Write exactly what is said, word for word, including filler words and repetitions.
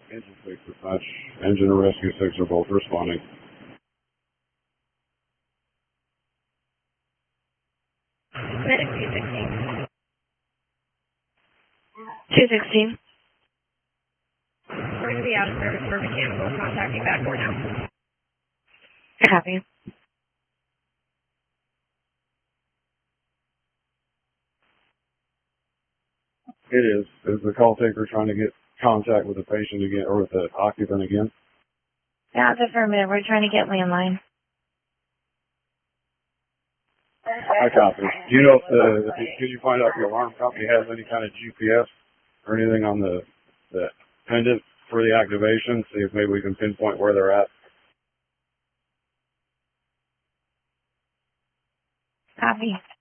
Engine six dispatch. Engine and rescue six are both responding. Medic two sixteen. two sixteen. We're going to be out of service for mechanical. Contacting back door now. Copy. It is. Is the call taker trying to get contact with the patient again, or with the occupant again? That's affirmative. We're trying to get landline. I copy. Do you know if the, if you, could you find out if the alarm company has any kind of G P S or anything on the, the pendant for the activation? See if maybe we can pinpoint where they're at. Copy.